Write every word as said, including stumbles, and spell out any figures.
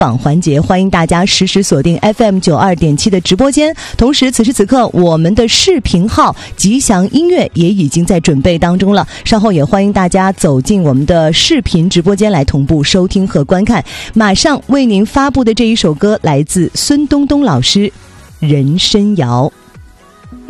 榜环节，欢迎大家实时锁定 F M 九十二点七 的直播间。同时此时此刻我们的视频号吉祥音乐也已经在准备当中了，稍后也欢迎大家走进我们的视频直播间来同步收听和观看。马上为您发布的这一首歌来自孙东东老师《人参谣》。